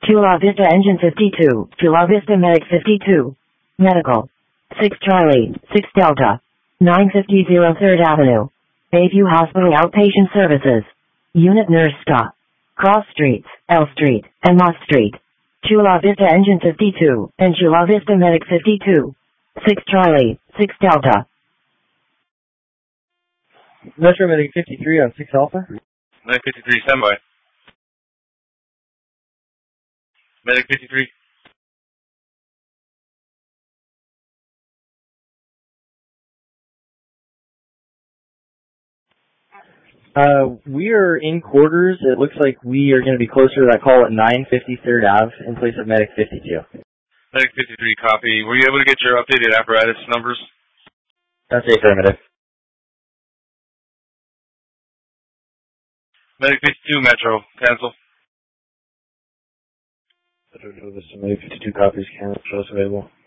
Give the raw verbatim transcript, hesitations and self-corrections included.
Chula Vista Engine fifty-two, Chula Vista Medic fifty-two. Medical. six Charlie, six Delta. nine fifty third Avenue. Bayview Hospital Outpatient Services. Unit Nurse Stop. Cross Streets, L Street, and Moss Street. Chula Vista Engine fifty-two, and Chula Vista Medic fifty-two. six Charlie, six Delta. Metro Medic fifty-three on six Alpha. Medic fifty-three, standby. Medic fifty-three. Uh, we are in quarters. It looks like we are going to be closer to that call at nine fifty-third Ave in place of Medic fifty-two. Medic fifty-three, copy. Were you able to get your updated apparatus numbers? That's affirmative. Medic fifty-two, Metro, cancel. Metro Vista Medic fifty-two copies, cancel, show us available.